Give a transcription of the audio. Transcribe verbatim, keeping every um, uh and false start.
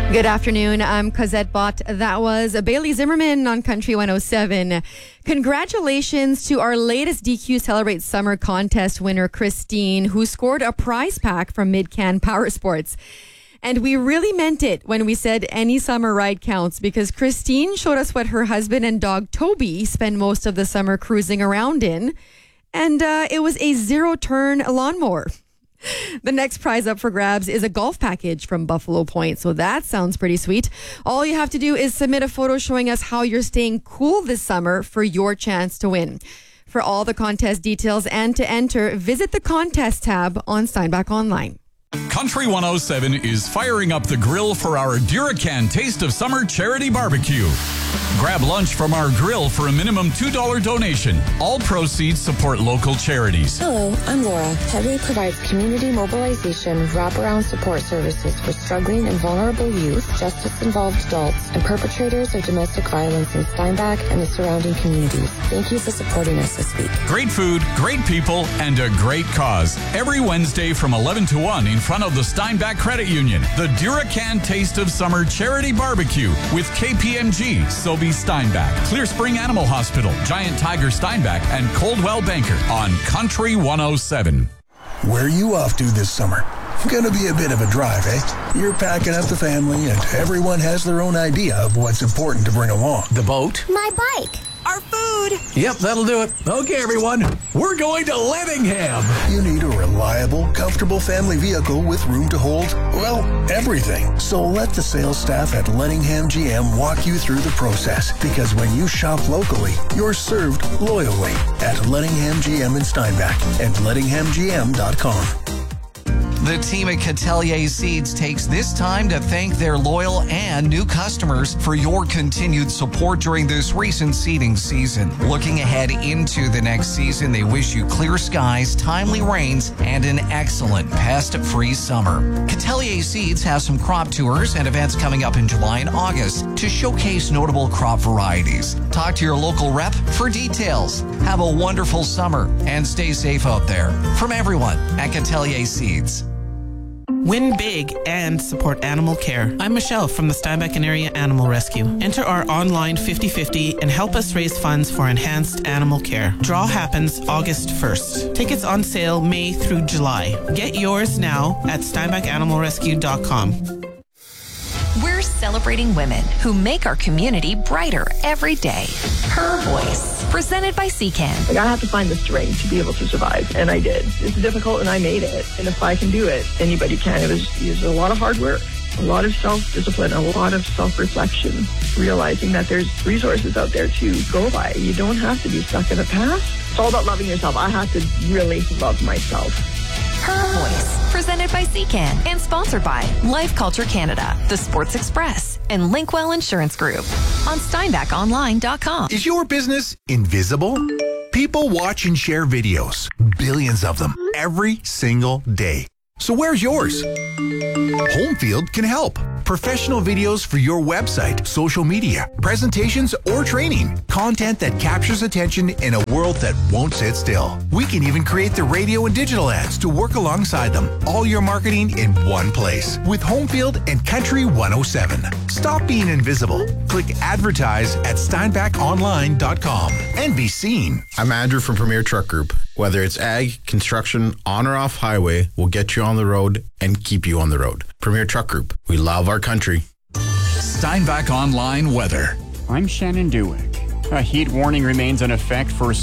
Good afternoon. I'm Cosette Bott. That was Bailey Zimmerman on Country one oh seven. Congratulations to our latest D Q Celebrate Summer contest winner, Christine, who scored a prize pack from Mid-Can Power Sports. And we really meant it when we said any summer ride counts, because Christine showed us what her husband and dog Toby spend most of the summer cruising around in. And uh, it was a zero-turn lawnmower. The next prize up for grabs is a golf package from Buffalo Point. So that sounds pretty sweet. All you have to do is submit a photo showing us how you're staying cool this summer for your chance to win. For all the contest details and to enter, visit the contest tab on Steinbach Online. Country one oh seven is firing up the grill for our Duracan Taste of Summer charity barbecue. Grab lunch from our grill for a minimum two dollars donation. All proceeds support local charities. Hello, I'm Laura. Headway provides community mobilization, wraparound support services for struggling and vulnerable youth, justice-involved adults, and perpetrators of domestic violence in Steinbach and the surrounding communities. Thank you for supporting us this week. Great food, great people, and a great cause. Every Wednesday from eleven to one in front of the Steinbach Credit Union, the Duracan Taste of Summer charity barbecue with K P M G, Sobey Steinbach, Clear Spring Animal Hospital, Giant Tiger Steinbach, and Coldwell Banker on Country one oh seven. Where are you off to this summer? Gonna be a bit of a drive, eh? You're packing up the family, and everyone has their own idea of what's important to bring along. The boat. My bike. Our food. Yep, that'll do it. Okay, everyone, we're going to Lettingham. You need a reliable, comfortable family vehicle with room to hold, well, everything. So let the sales staff at Lettingham G M walk you through the process, because when you shop locally, you're served loyally at Lettingham G M in Steinbach and lettingham g m dot com. The team at Catelier Seeds takes this time to thank their loyal and new customers for your continued support during this recent seeding season. Looking ahead into the next season, they wish you clear skies, timely rains, and an excellent pest-free summer. Catelier Seeds has some crop tours and events coming up in July and August to showcase notable crop varieties. Talk to your local rep for details. Have a wonderful summer and stay safe out there. From everyone at Catelier Seeds. Win big and support animal care. I'm Michelle from the Steinbach and Area Animal Rescue. Enter our online fifty fifty and help us raise funds for enhanced animal care. Draw happens August first. Tickets on sale May through July. Get yours now at steinbach animal rescue dot com. We're celebrating women who make our community brighter every day. Her Voice, presented by C Can. Like, I have to find the strength to be able to survive, and I did. It's difficult, and I made it. And if I can do it, anybody can. It was, it was a lot of hard work, a lot of self-discipline, a lot of self-reflection, realizing that there's resources out there to go by. You don't have to be stuck in the past. It's all about loving yourself. I have to really love myself. Her Voice, presented by C Can and sponsored by Life Culture Canada, The Sports Express, and Linkwell Insurance Group on steinbach online dot com. Is your business invisible? People watch and share videos, billions of them, every single day. So where's yours? Homefield can help. Professional videos for your website, social media, presentations, or training. Content that captures attention in a world that won't sit still. We can even create the radio and digital ads to work alongside them. All your marketing in one place with Homefield and Country one oh seven. Stop being invisible. Click advertise at steinbach online dot com and be seen. I'm Andrew from Premier Truck Group. Whether it's ag, construction, on or off highway, we'll get you on the road and keep you on the road. Premier Truck Group. We love our country. Steinbach Online weather. I'm Shannon Dewick. A heat warning remains in effect for